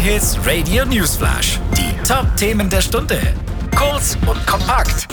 J-Hits Radio Newsflash. Die Top-Themen der Stunde. Kurz und kompakt.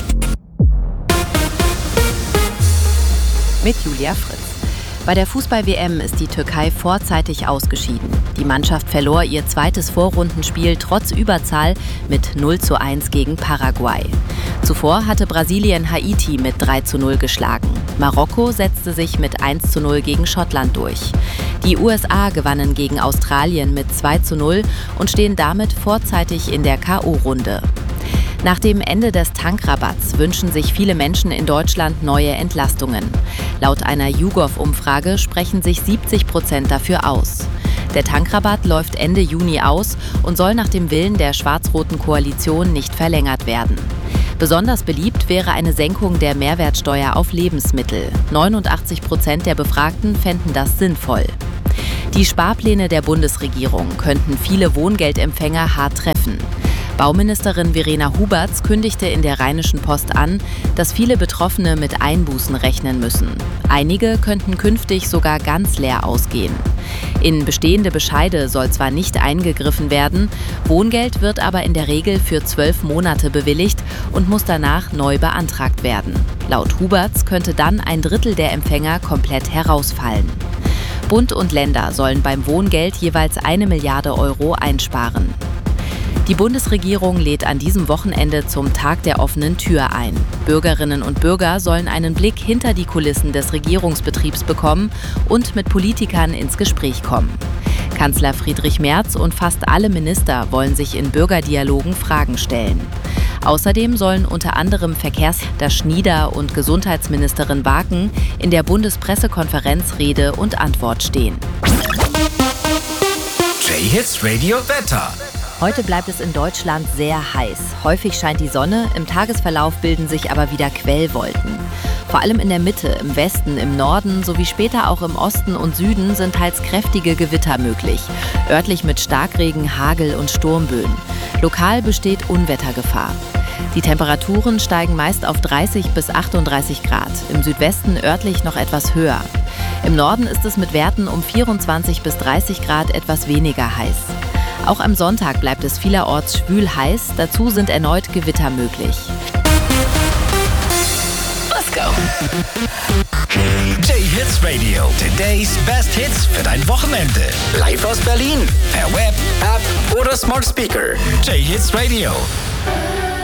Mit Julia Fritz. Bei der Fußball-WM ist die Türkei vorzeitig ausgeschieden. Die Mannschaft verlor ihr zweites Vorrundenspiel trotz Überzahl mit 0:1 gegen Paraguay. Zuvor hatte Brasilien Haiti mit 3:0 geschlagen. Marokko setzte sich mit 1:0 gegen Schottland durch. Die USA gewannen gegen Australien mit 2:0 und stehen damit vorzeitig in der K.O.-Runde. Nach dem Ende des Tankrabatts wünschen sich viele Menschen in Deutschland neue Entlastungen. Laut einer YouGov-Umfrage sprechen sich 70% dafür aus. Der Tankrabatt läuft Ende Juni aus und soll nach dem Willen der schwarz-roten Koalition nicht verlängert werden. Besonders beliebt wäre eine Senkung der Mehrwertsteuer auf Lebensmittel. 89% der Befragten fänden das sinnvoll. Die Sparpläne der Bundesregierung könnten viele Wohngeldempfänger hart treffen. Bauministerin Verena Huberts kündigte in der Rheinischen Post an, dass viele Betroffene mit Einbußen rechnen müssen. Einige könnten künftig sogar ganz leer ausgehen. In bestehende Bescheide soll zwar nicht eingegriffen werden, Wohngeld wird aber in der Regel für 12 Monate bewilligt und muss danach neu beantragt werden. Laut Huberts könnte dann ein Drittel der Empfänger komplett herausfallen. Bund und Länder sollen beim Wohngeld jeweils 1 Milliarde Euro einsparen. Die Bundesregierung lädt an diesem Wochenende zum Tag der offenen Tür ein. Bürgerinnen und Bürger sollen einen Blick hinter die Kulissen des Regierungsbetriebs bekommen und mit Politikern ins Gespräch kommen. Kanzler Friedrich Merz und fast alle Minister wollen sich in Bürgerdialogen Fragen stellen. Außerdem sollen unter anderem Verkehrsminister Schnieder und Gesundheitsministerin Waken in der Bundespressekonferenz Rede und Antwort stehen. J-Hits Radio Wetter. Heute bleibt es in Deutschland sehr heiß. Häufig scheint die Sonne, im Tagesverlauf bilden sich aber wieder Quellwolken. Vor allem in der Mitte, im Westen, im Norden sowie später auch im Osten und Süden sind teils kräftige Gewitter möglich. Örtlich mit Starkregen, Hagel und Sturmböen. Lokal besteht Unwettergefahr. Die Temperaturen steigen meist auf 30 bis 38 Grad, im Südwesten örtlich noch etwas höher. Im Norden ist es mit Werten um 24 bis 30 Grad etwas weniger heiß. Auch am Sonntag bleibt es vielerorts schwül heiß, dazu sind erneut Gewitter möglich. Let's go! J-Hits Radio, today's best hits für dein Wochenende. Live aus Berlin, per Web, App oder Smart Speaker. J-Hits Radio.